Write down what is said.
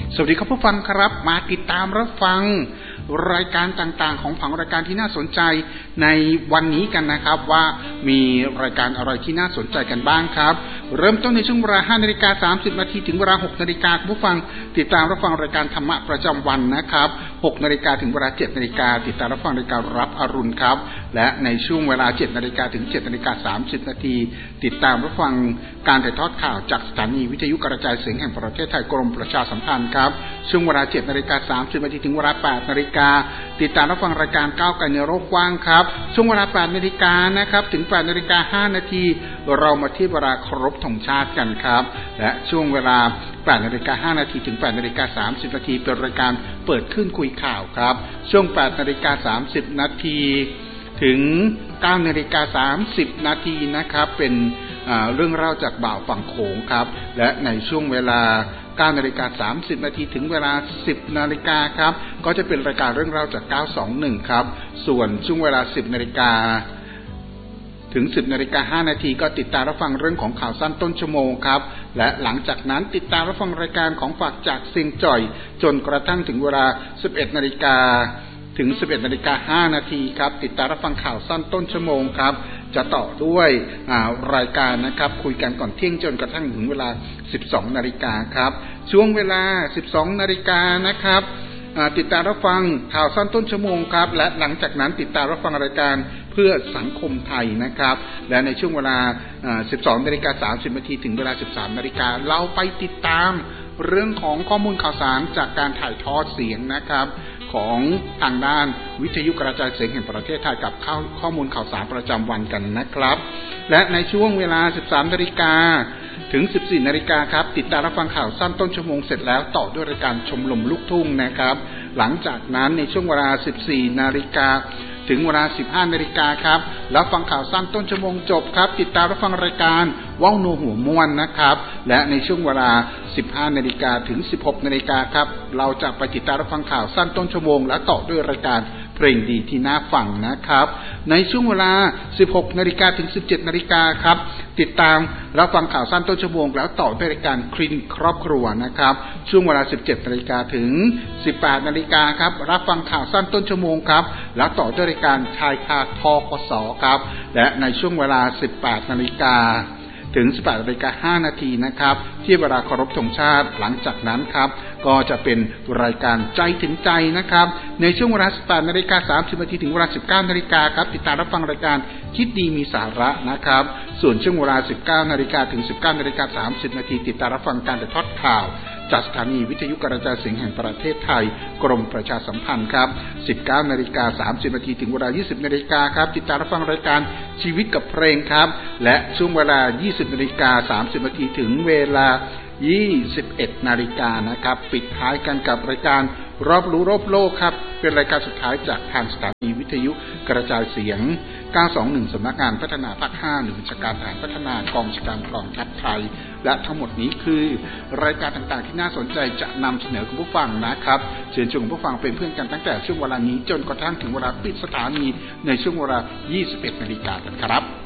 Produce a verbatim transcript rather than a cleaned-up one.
สวัสดีครับผู้ฟังครับมาติดตามรับฟังรายการต่างๆของผังรายการที่น่าสนใจในวันนี้กันนะครับว่ามีรายการอะไรที่น่าสนใจกันบ้างครับเริ่มต้นในช่วงเวลา ห้านาฬิกาสามสิบนาทีถึงเวลา หกนาฬิกาผู้ฟังติดตามรับฟังรายการธรรมะประจำวันนะครับ หกนาฬิกาถึงเวลา เจ็ดนาฬิกาติดตามรับฟังรายการรับอรุณครับและในช่วงเวลา เจ็ดนาฬิกาถึง เจ็ดนาฬิกาสามสิบนาทีติดตามรับฟังการถ่ายทอดข่าวจากสถานีวิทยุกระจายเสียงแห่งประเทศไทยกรมประชาสัมพันธ์ครับช่วงเวลา เจ็ดนาฬิกาสามสิบนาทีถึงเวลา แปดนาฬิกาติดตามรับฟังรายการก้าวไกลในโลกกว้างครับช่วงเวลา แปดนาฬิกานะครับถึง แปดนาฬิกาห้านาทีเรามาที่เวลาเคารพธงชาติกันครับและช่วงเวลา แปดนาฬิกาห้านาทีถึง แปดนาฬิกาสามสิบนาทีเป็นรายการเปิดขึ้นคุยข่าวครับช่วง แปดนาฬิกาสามสิบนาทีถึง เก้านาฬิกาสามสิบนาทีนะครับเป็นเรื่องเล่าจากบ่าวฝั่งโขงครับและในช่วงเวลา เก้านาฬิกาสามสิบนาทีถึงเวลา สิบนาฬิกาครับก็จะเป็นรายการเรื่องเล่าจากเก้าสองหนึ่งครับส่วนช่วงเวลา สิบนาฬิกาถึง สิบนาฬิกาห้านาทีก็ติดตามรับฟังเรื่องของข่าวสั้นต้นชั่วโมงครับและหลังจากนั้นติดตามรับฟังรายการของฝากจากเซียงจ่อยจนกระทั่งถึงเวลา สิบเอ็ดนาฬิกาถึง สิบเอ็ดนาฬิกาห้านาทีครับติดตามรับฟังข่าวสั้นต้นชั่วโมงครับจะต่อด้วยรายการนะครับคุยกันก่อนเที่ยงจนกระทั่งถึงเวลา สิบสองนาฬิกาครับช่วงเวลา สิบสองนาฬิกานะครับติดตามรับฟังข่าวสั้นต้นชั่วโมงครับและหลังจากนั้นติดตามรับฟังรายการเพื่อสังคมไทยนะครับและในช่วงเวลา สิบสองนาฬิกาสามสิบนาทีถึงเวลา สิบสามนาฬิกาเราไปติดตามเรื่องของข้อมูลข่าวสารจากการถ่ายทอดเสียงนะครับของทางด้านวิทยุกระจายเสียงแห่งประเทศไทยกับข้อมูลข่าวสารประจำวันกันนะครับและในช่วงเวลา สิบสามนาฬิกาถึง สิบสี่นาฬิกาครับติดตามรับฟังข่าวสั้นต้นชั่วโมงเสร็จแล้วต่อด้วยรายการชมรมลูกทุ่งนะครับหลังจากนั้นในช่วงเวลา สิบสี่นาฬิกาถึงเวลา สิบห้านาฬิกาครับรับฟังข่าวสั้นต้นชั่วโมงจบครับติดตามรับฟังรายการว่าวนัวหัวม้วนนะครับและในช่วงเวลา สิบห้านาฬิกาถึง สิบหกนาฬิกาครับเราจะไปติดตามรับฟังข่าวสั้นต้นชั่วโมงและต่อด้วยรายการเพลงดีที่น่าฟังนะครับในช่วงเวลา สิบหกนาฬิกาถึง สิบเจ็ดนาฬิกาครับติดตามรับฟังข่าวสั้นต้นชั่วโมงแล้วต่อด้วยรายการคลินิกครอบครัวนะครับช่วงเวลา สิบเจ็ดนาฬิกาถึง สิบแปดนาฬิกาครับรับฟังข่าวสั้นต้นชั่วโมงครับแล้วต่อด้วยรายการชายคาทกสครับและในช่วงเวลา สิบแปดนาฬิกาถึง สิบแปดนาฬิกาห้านาทีนะครับที่เวลาเคารพธงชาติหลังจากนั้นครับก็จะเป็นรายการใจถึงใจนะครับในช่วงเวลา สิบแปดนาฬิกาสามสิบนาทีถึงเวลา สิบเก้านาฬิกาครับติดตามรับฟังรายการคิดดีมีสาระนะครับส่วนช่วงเวลา สิบเก้านาฬิกาถึง สิบเก้านาฬิกาสามสิบนาทีติดตามรับฟังการถ่ายทอดข่าวจากสถานีวิทยุกระจายเสียงแห่งประเทศไทยกรมประชาสัมพันธ์ครับ สิบเก้านาฬิกาสามสิบนาทีถึงเวลา ยี่สิบนาฬิกาครับติดตามรับฟังรายการชีวิตกับเพลงครับและช่วงเวลา ยี่สิบนาฬิกาสามสิบนาทีถึงเวลา ยี่สิบเอ็ดนาฬิกานะครับปิดท้ายกันกับรายการรอบรู้รอบโลกครับเป็นรายการสุดท้ายจากทางสถานีวิทยุกระจายเสียงเก้าสองหนึ่งสำนักงานพัฒนาภาคห้าหน่วยบัญชาการทหารพัฒนากองบัญชาการกองทัพไทยและทั้งหมดนี้คือรายการต่างๆที่น่าสนใจจะนำเสนอคุณผู้ฟังนะครับเชิญชวนคุณผู้ฟังเป็นเพื่อนกันตั้งแต่ช่วงเวลานี้จนกระทั่งถึงเวลาปิดสถานีในช่วงเวลา ยี่สิบเอ็ดนาฬิกากันครับ